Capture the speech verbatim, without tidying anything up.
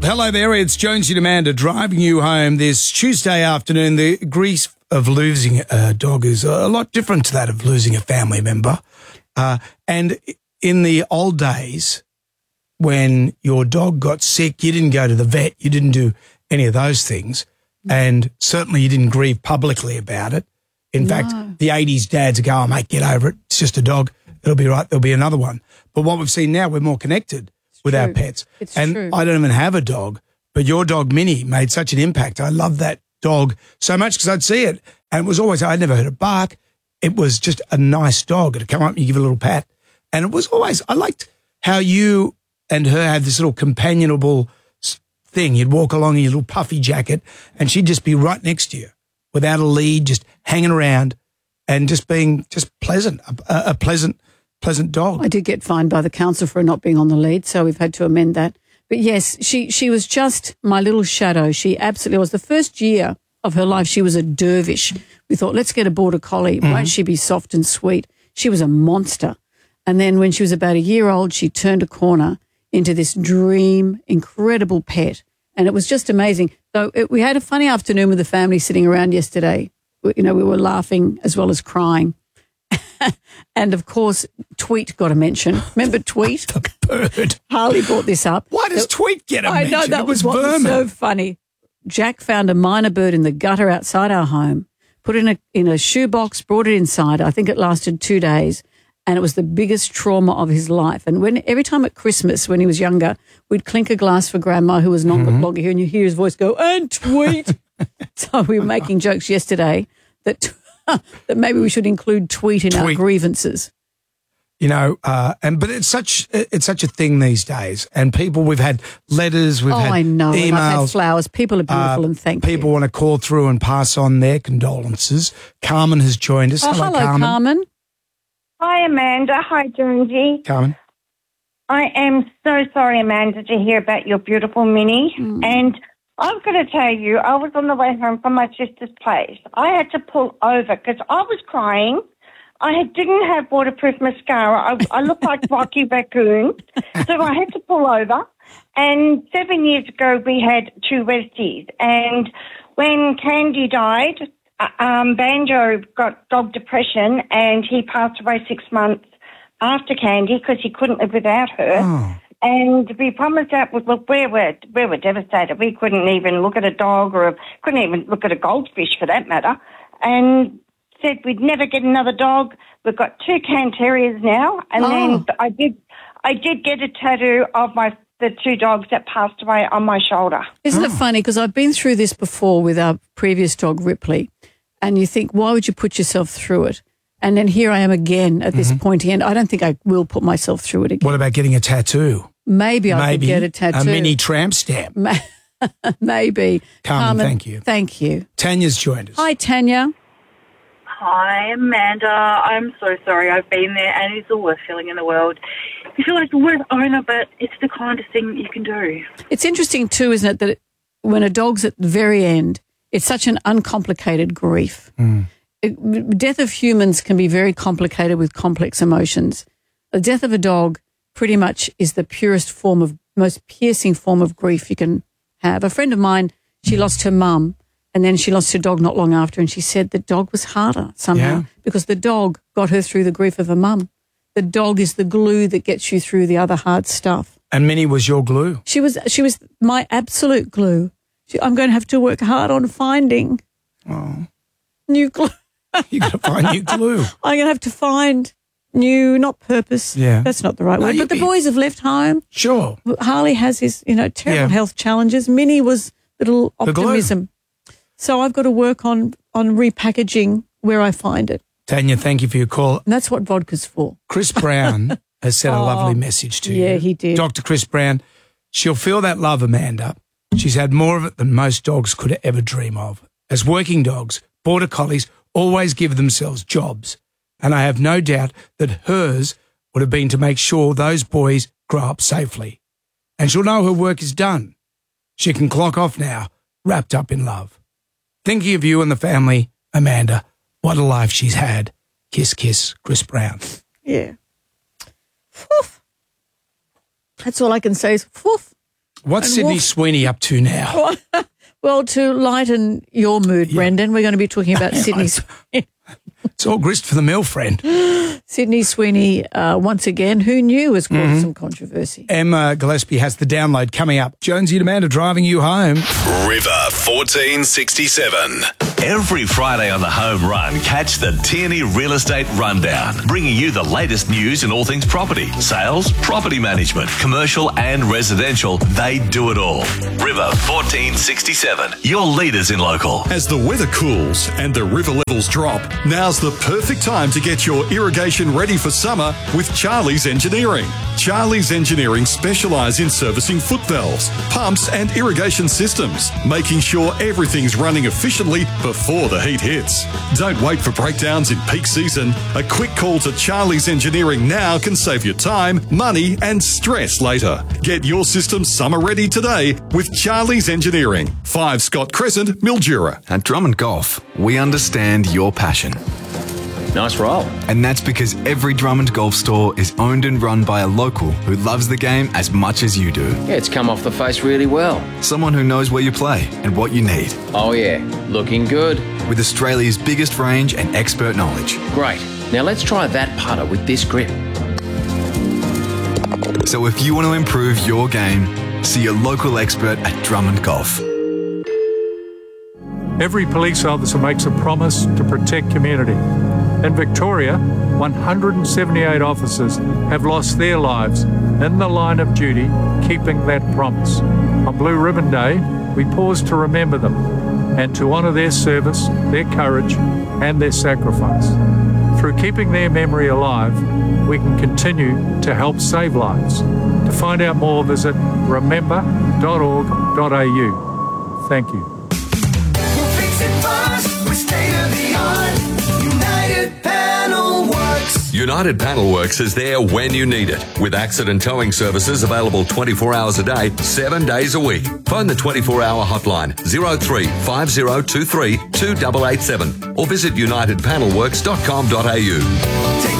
Hello there, it's Jonesy and Amanda driving you home this Tuesday afternoon. The grief of losing a dog is a lot different to that of losing a family member. Uh, and in the old days, when your dog got sick, you didn't go to the vet, you didn't do any of those things, and certainly you didn't grieve publicly about it. In no. fact, the eighties dads go, oh, mate, get over it. It's just a dog. It'll be right. There'll be another one. But what we've seen now, we're more connected it's with true. our pets. It's and true. I don't even have a dog, but your dog, Minnie, made such an impact. I love that dog so much because I'd see it, and it was always, I'd never heard it bark. It was just a nice dog. It'd come up and you give it a little pat. And it was always, I liked how you and her had this little companionable thing. You'd walk along in your little puffy jacket and she'd just be right next to you without a lead, just hanging around and just being just pleasant, a, a pleasant, pleasant dog. I did get fined by the council for not being on the lead, so we've had to amend that. But yes, she, she was just my little shadow. She absolutely was. The first year of her life, she was a dervish. We thought, let's get a border collie. Mm-hmm. Won't she be soft and sweet? She was a monster. And then when she was about a year old, she turned a corner into this dream, incredible pet. And it was just amazing. So it, we had a funny afternoon with the family sitting around yesterday. We, you know, we were laughing as well as crying. And, of course, Tweet got a mention. Remember Tweet? The bird. Harley brought this up. Why does Tweet get a I mention? know, that it was, was what vermin. was so funny. Jack found a minor bird in the gutter outside our home, put it in a, in a shoebox, brought it inside. I think it lasted two days. And it was the biggest trauma of his life. And when every time at Christmas, when he was younger, we'd clink a glass for Grandma, who was no mm-hmm. longer here, and you hear his voice go, and Tweet. So we were making jokes yesterday that that maybe we should include Tweet in tweet. our grievances. You know, uh, and but it's such it's such a thing these days. And people, we've had letters, we've oh, had I know. emails. And I've had flowers. People are beautiful, uh, and thank people you. People want to call through and pass on their condolences. Carmen has joined us. Oh, hello, hello Carmen. Carmen. Hi, Amanda. Hi, Jonesy. Carmen. I am so sorry, Amanda, to hear about your beautiful Minnie. Mm. And I've got to tell you, I was on the way home from my sister's place. I had to pull over because I was crying. I had, didn't have waterproof mascara. I, I looked like Rocky Raccoon. So I had to pull over. And seven years ago, we had two Westies. And when Candy died, Um, Banjo got dog depression and he passed away six months after Candy because he couldn't live without her. Oh. And we promised that, well, we were, we were devastated. We couldn't even look at a dog or a, couldn't even look at a goldfish for that matter. And said we'd never get another dog. We've got two Can Terriers now. And oh. then I did, I did get a tattoo of my the two dogs that passed away on my shoulder. Isn't oh. it funny? Because I've been through this before with our previous dog, Ripley, and you think, why would you put yourself through it? And then here I am again at this mm-hmm. pointy end. I don't think I will put myself through it again. What about getting a tattoo? Maybe I Maybe could get a tattoo. A mini tramp stamp. Maybe. Carmen, Carmen, thank you. Thank you. Tanya's joined us. Hi, Tanya. Hi, Amanda. I'm so sorry. I've been there, and it's the worst feeling in the world. You feel like the worst owner, but it's the kindest thing you can do. It's interesting too, isn't it, that it, when a dog's at the very end, it's such an uncomplicated grief. Mm. It, death of humans can be very complicated with complex emotions. The death of a dog pretty much is the purest form of, most piercing form of grief you can have. A friend of mine, she lost her mum. And then she lost her dog not long after, and she said the dog was harder somehow yeah. because the dog got her through the grief of her mum. The dog is the glue that gets you through the other hard stuff. And Minnie was your glue. She was she was my absolute glue. She, I'm going to have to work hard on finding oh. new glue. You've got to find new glue. I'm going to have to find new, not purpose. Yeah. That's not the right no, word. But the be... boys have left home. Sure. Harley has his, you know, terrible yeah. health challenges. Minnie was little optimism. So I've got to work on, on repackaging where I find it. Tanya, thank you for your call. And that's what vodka's for. Chris Brown has sent oh, a lovely message to yeah, you. Yeah, he did. Doctor Chris Brown, she'll feel that love, Amanda. She's had more of it than most dogs could ever dream of. As working dogs, border collies always give themselves jobs. And I have no doubt that hers would have been to make sure those boys grow up safely. And she'll know her work is done. She can clock off now, wrapped up in love. Thinking of you and the family, Amanda. What a life she's had. Kiss, kiss, Chris Brown. Yeah. Woof. That's all I can say is woof. What's And Sydney walk- Sweeney up to now? Well, to lighten your mood, Brendan, we're going to be talking about Sydney Sweeney. It's all grist for the mill, friend. Sydney Sweeney, uh, once again, who knew has caused Mm-hmm. some controversy. Emma Gillespie has the download coming up. Jonesy and Amanda driving you home. River fourteen sixty-seven. Every Friday on the Home Run, catch the Tierney Real Estate Rundown, bringing you the latest news in all things property, sales, property management, commercial and residential. They do it all. River fourteen sixty-seven, your leaders in local. As the weather cools and the river levels drop, now's the perfect time to get your irrigation ready for summer with Charlie's Engineering. Charlie's Engineering specialise in servicing foot valves, pumps and irrigation systems, making sure everything's running efficiently before the heat hits. Don't wait for breakdowns in peak season. A quick call to Charlie's Engineering now can save you time, money and stress later. Get your system summer ready today with Charlie's Engineering. five Scott Crescent, Mildura. At Drummond Golf, we understand your passion. Nice roll. And that's because every Drummond Golf store is owned and run by a local who loves the game as much as you do. Yeah, it's come off the face really well. Someone who knows where you play and what you need. Oh yeah, looking good. With Australia's biggest range and expert knowledge. Great. Now let's try that putter with this grip. So if you want to improve your game, see your local expert at Drummond Golf. Every police officer makes a promise to protect community. In Victoria, one hundred seventy-eight officers have lost their lives in the line of duty, keeping that promise. On Blue Ribbon Day, we pause to remember them and to honour their service, their courage and their sacrifice. Through keeping their memory alive, we can continue to help save lives. To find out more, visit remember dot org dot a u. Thank you. United Panel Works is there when you need it, with accident towing services available twenty-four hours a day, seven days a week. Phone the twenty-four hour hotline zero three five zero two three two eight eight seven or visit united panel works dot com dot a u.